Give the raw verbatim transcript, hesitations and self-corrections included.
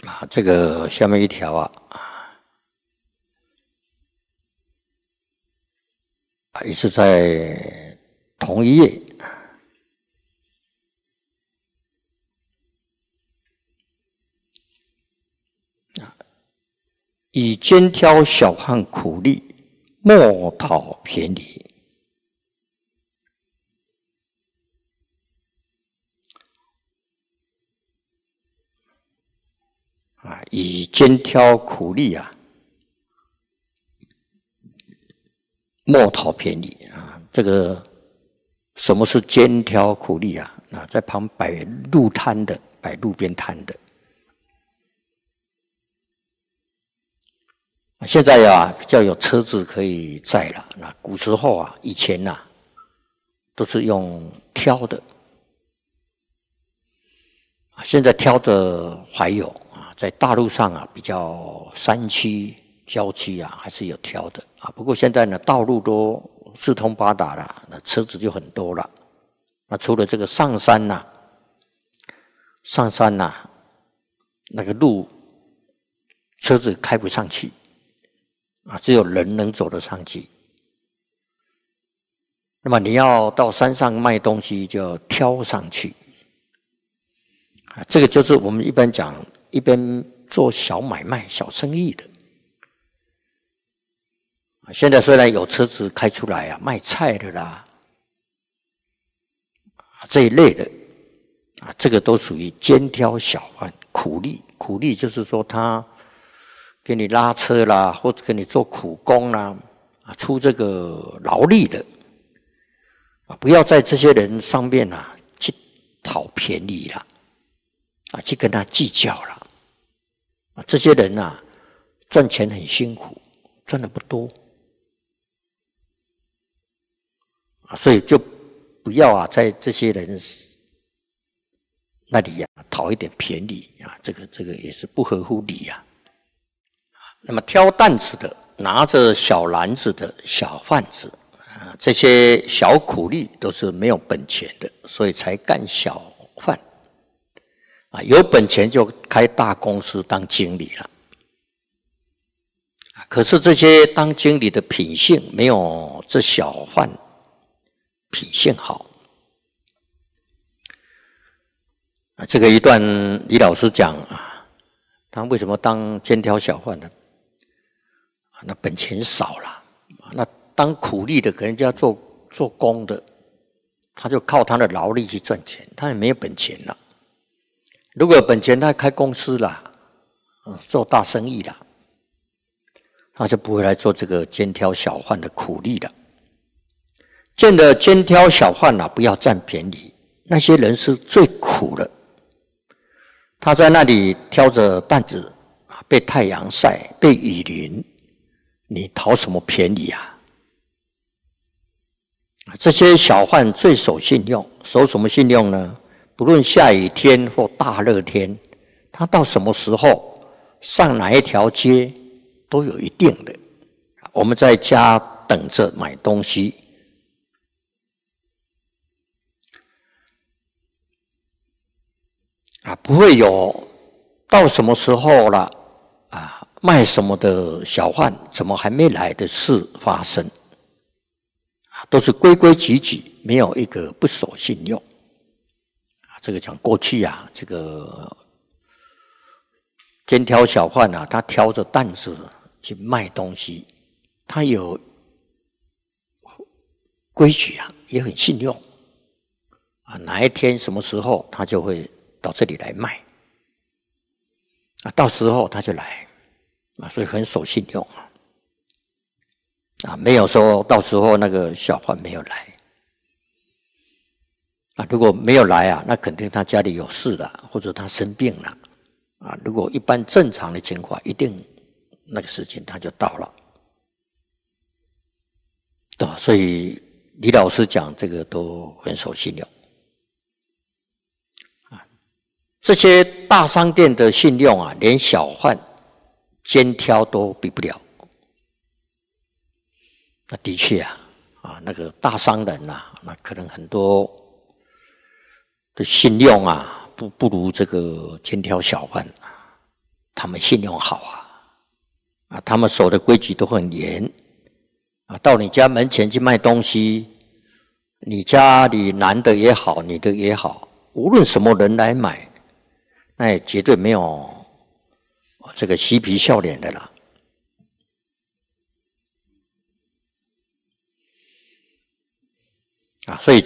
啊，这个下面一条啊，啊，也是在同一页。以肩挑小汉苦力，莫讨便宜。啊，以肩挑苦力啊，莫讨便宜啊。这个什么是肩挑苦力啊？啊，在旁摆路摊的，摆路边摊的。现在啊，比较有车子可以载了。那古时候啊，以前呐、啊，都是用挑的。现在挑的还有啊，在大陆上啊，比较山区、郊区啊，还是有挑的啊。不过现在呢，道路都四通八达了，那车子就很多了。那除了这个上山呐、啊，上山呐、啊，那个路车子开不上去。啊，只有人能走得上去。那么你要到山上卖东西，就要挑上去。啊，这个就是我们一般讲，一边做小买卖、小生意的。现在虽然有车子开出来啊，卖菜的啦，这一类的，啊，这个都属于肩挑小贩、苦力。苦力就是说他给你拉车啦，或者给你做苦工啦，啊，出这个劳力的，啊，不要在这些人上面啊去讨便宜啦，啊，去跟他计较啦，啊，这些人啊赚钱很辛苦，赚的不多，啊，所以就不要啊在这些人那里啊讨一点便宜啊，这个这个也是不合乎理啊。那么挑担子的，拿着小篮子的小贩子啊，这些小苦力都是没有本钱的，所以才干小贩啊。有本钱就开大公司当经理了。可是这些当经理的品性没有这小贩品性好啊。这个一段李老师讲啊，他为什么当肩挑小贩呢？那本钱少了，那当苦力的给人家做做工的，他就靠他的劳力去赚钱，他也没有本钱了。如果有本钱，他开公司啦，做大生意啦，他就不会来做这个肩挑小贩的苦力了。见了肩挑小贩啊，不要占便宜，那些人是最苦的。他在那里挑着担子，被太阳晒，被雨淋。你讨什么便宜啊？这些小贩最守信用，守什么信用呢？不论下雨天或大热天，他到什么时候上哪一条街都有一定的。我们在家等着买东西，啊，不会有到什么时候了啊？卖什么的小贩怎么还没来的事发生？都是规规矩矩，没有一个不守信用。这个讲过去啊，这个肩挑小贩啊，他挑着担子去卖东西，他有规矩啊，也很信用啊。哪一天什么时候他就会到这里来卖啊？到时候他就来。啊，所以很守信用啊，啊，没有说到时候那个小贩没有来，啊，如果没有来啊，那肯定他家里有事了，或者他生病了，啊，如果一般正常的情况，一定那个时间他就到了，对吧？所以李老师讲这个都很守信用，啊，这些大商店的信用啊，连小贩肩挑都比不了。那的确啊，啊，那个大商人呐、啊，那可能很多的信用啊，不不如这个肩挑小贩他们信用好啊，啊，他们守的规矩都很严啊。到你家门前去卖东西，你家里男的也好，女的也好，无论什么人来买，那也绝对没有这个嬉皮笑脸的啦。啊，所以